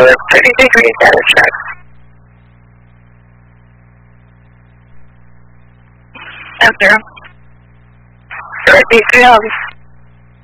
for 30 degrees status check. F0. Direct B3